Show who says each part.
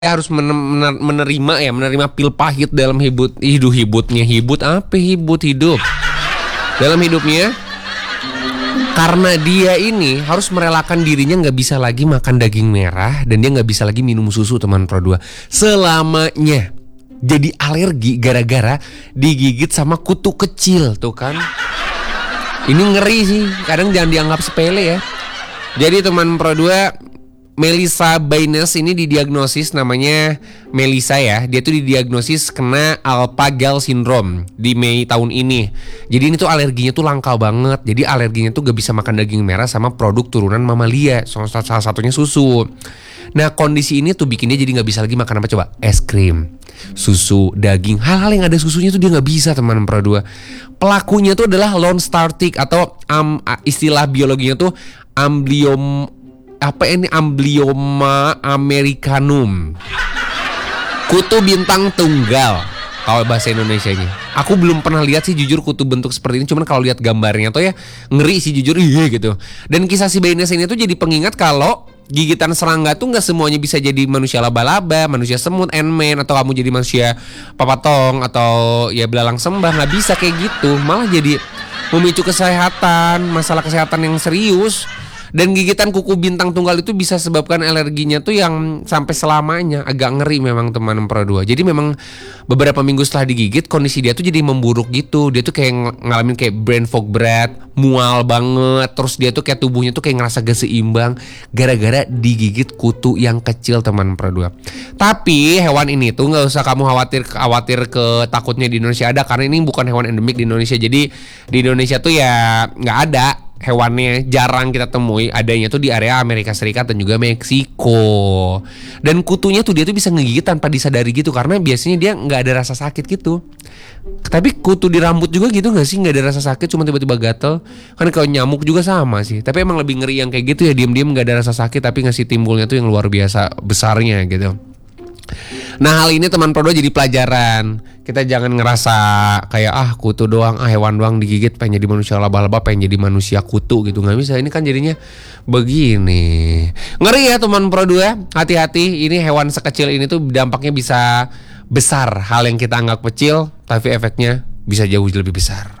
Speaker 1: harus menerima pil pahit dalam hidup dalam hidupnya, karena dia ini harus merelakan dirinya nggak bisa lagi makan daging merah dan dia nggak bisa lagi minum susu, teman Pro 2, selamanya. Jadi alergi gara-gara digigit sama kutu kecil tuh kan. Ini ngeri sih, kadang jangan dianggap sepele ya. Jadi teman Pro 2, Melissa Baines ini didiagnosis, namanya Melissa ya. Dia tuh didiagnosis kena Alpha-Gal syndrome di Mei tahun ini. Jadi ini tuh alerginya tuh langka banget. Jadi alerginya tuh gak bisa makan daging merah sama produk turunan mamalia, salah satunya susu. Nah kondisi ini tuh bikin dia jadi gak bisa lagi makan apa coba? Es krim, susu, daging, hal-hal yang ada susunya tuh dia gak bisa, teman Pro 2. Pelakunya tuh adalah Lone Star Tick atau istilah biologinya tuh Amblyomma americanum, kutu bintang tunggal kalau bahasa Indonesianya. Aku belum pernah lihat sih jujur kutu bentuk seperti ini, cuman kalau lihat gambarnya tuh ya ngeri sih jujur, iya gitu. Dan kisah si Baines ini tuh jadi pengingat kalau gigitan serangga tuh nggak semuanya bisa jadi manusia laba-laba, manusia semut, Ant-Man, atau kamu jadi manusia papatong atau ya belalang sembah. Nggak bisa kayak gitu, malah jadi memicu masalah kesehatan yang serius. Dan gigitan kuku bintang tunggal itu bisa sebabkan alerginya tuh yang sampai selamanya. Agak ngeri memang teman Pro 2. Jadi memang beberapa minggu setelah digigit kondisi dia tuh jadi memburuk gitu. Dia tuh kayak ngalamin kayak brain fog berat, mual banget. Terus dia tuh kayak tubuhnya tuh kayak ngerasa gak seimbang gara-gara digigit kutu yang kecil, teman Pro 2. Tapi hewan ini tuh gak usah kamu khawatir ke takutnya di Indonesia ada, karena ini bukan hewan endemik di Indonesia. Jadi di Indonesia tuh ya gak ada hewannya, jarang kita temui. Adanya tuh di area Amerika Serikat dan juga Meksiko. Dan kutunya tuh dia tuh bisa ngegigit tanpa disadari gitu, karena biasanya dia nggak ada rasa sakit gitu. Tapi kutu di rambut juga gitu nggak sih, nggak ada rasa sakit, cuma tiba-tiba gatel. Kan kalau nyamuk juga sama sih. Tapi emang lebih ngeri yang kayak gitu ya, diem-diem nggak ada rasa sakit tapi ngasih timbulnya tuh yang luar biasa besarnya gitu. Nah hal ini teman Pro 2 jadi pelajaran. Kita jangan ngerasa kayak kutu doang, hewan doang digigit pengen jadi manusia laba-laba, pengen jadi manusia kutu gitu. Gak bisa, ini kan jadinya begini. Ngeri ya teman Pro 2, hati-hati. Ini hewan sekecil ini tuh dampaknya bisa besar. Hal yang kita anggap kecil tapi efeknya bisa jauh lebih besar.